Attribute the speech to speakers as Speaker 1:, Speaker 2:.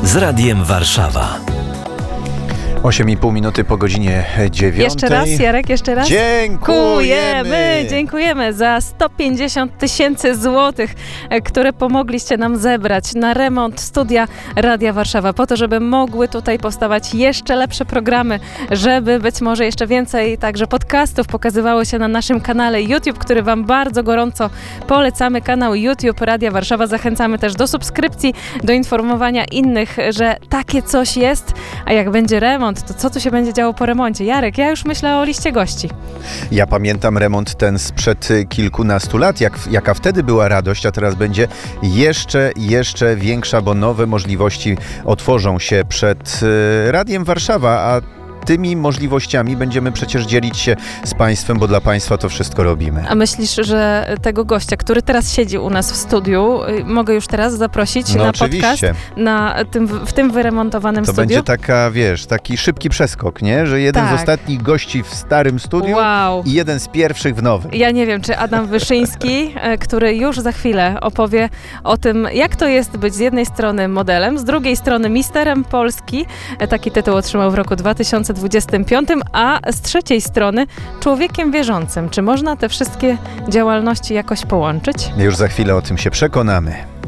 Speaker 1: z Radiem Warszawa.
Speaker 2: 8,5 minuty po godzinie 9.
Speaker 3: Jeszcze raz, Jarek, jeszcze raz.
Speaker 2: Dziękujemy
Speaker 3: za 150 000 złotych, które pomogliście nam zebrać na remont studia Radia Warszawa, po to, żeby mogły tutaj powstawać jeszcze lepsze programy, żeby być może jeszcze więcej także podcastów pokazywało się na naszym kanale YouTube, który Wam bardzo gorąco polecamy. Kanał YouTube Radia Warszawa. Zachęcamy też do subskrypcji, do informowania innych, że takie coś jest, a jak będzie remont, to co tu się będzie działo po remoncie? Jarek, ja już myślę o liście gości.
Speaker 2: Ja pamiętam remont ten sprzed kilkunastu lat, jaka wtedy była radość, a teraz będzie jeszcze większa, bo nowe możliwości otworzą się przed Radiem Warszawa, a tymi możliwościami będziemy przecież dzielić się z Państwem, bo dla Państwa to wszystko robimy.
Speaker 3: A myślisz, że tego gościa, który teraz siedzi u nas w studiu, mogę już teraz zaprosić na podcast w tym wyremontowanym
Speaker 2: to
Speaker 3: studiu?
Speaker 2: To będzie taka, taki szybki przeskok, nie? Że jeden z ostatnich gości w starym studiu i jeden z pierwszych w nowym.
Speaker 3: Ja nie wiem, czy Adam Wyszyński, który już za chwilę opowie o tym, jak to jest być z jednej strony modelem, z drugiej strony misterem Polski. Taki tytuł otrzymał w roku 2025, a z trzeciej strony człowiekiem wierzącym. Czy można te wszystkie działalności jakoś połączyć?
Speaker 2: Już za chwilę o tym się przekonamy.